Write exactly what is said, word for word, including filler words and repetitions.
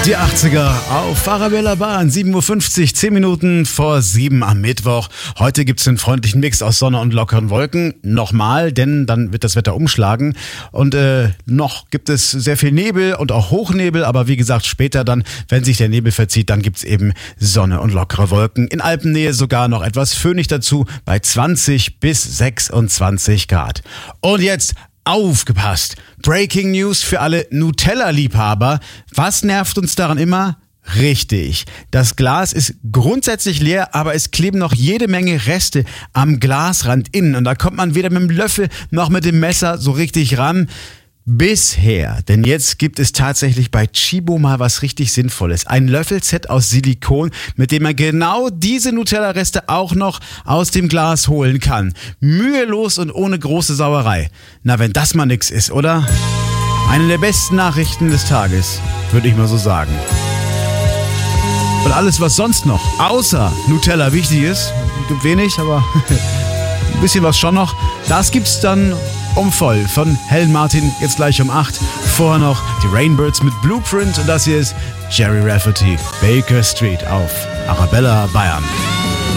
Die achtziger auf Arabella Bahn, sieben Uhr fünfzig, zehn Minuten vor sieben am Mittwoch. Heute gibt's einen freundlichen Mix aus Sonne und lockeren Wolken. Nochmal, denn dann wird das Wetter umschlagen. Und äh, noch gibt es sehr viel Nebel und auch Hochnebel. Aber wie gesagt, später dann, wenn sich der Nebel verzieht, dann gibt's eben Sonne und lockere Wolken. In Alpennähe sogar noch etwas föhnig dazu bei zwanzig bis sechsundzwanzig Grad. Und jetzt aufgepasst! Breaking News für alle Nutella-Liebhaber. Was nervt uns daran immer? Richtig. Das Glas ist grundsätzlich leer, aber es kleben noch jede Menge Reste am Glasrand innen. Und da kommt man weder mit dem Löffel noch mit dem Messer so richtig ran. Bisher, denn jetzt gibt es tatsächlich bei Chibo mal was richtig Sinnvolles. Ein Löffelset aus Silikon, mit dem man genau diese Nutella-Reste auch noch aus dem Glas holen kann. Mühelos und ohne große Sauerei. Na, wenn das mal nix ist, oder? Eine der besten Nachrichten des Tages, würde ich mal so sagen. Und alles, was sonst noch außer Nutella wichtig ist, gibt wenig, aber ein bisschen was schon noch, das gibt's dann um voll von Helen Martin, jetzt gleich um acht. Vorher noch die Rainbirds mit Blueprint und das hier ist Jerry Rafferty, Baker Street auf Arabella Bayern.